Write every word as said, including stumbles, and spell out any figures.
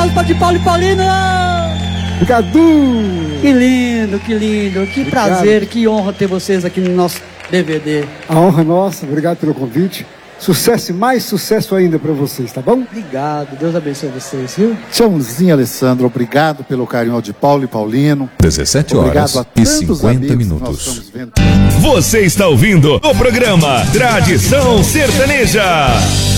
gospel de Paulo e Paulino. Obrigado. Que lindo, que lindo, que Obrigado. prazer, que honra ter vocês aqui no nosso D V D. A honra é nossa, obrigado pelo convite. Sucesso e mais sucesso ainda para vocês, tá bom? Obrigado, Deus abençoe vocês, viu? Tchauzinho, Alessandro, obrigado pelo carinho de Paulo e Paulino. dezessete horas e cinquenta minutos. Você está ouvindo o programa Tradição Sertaneja.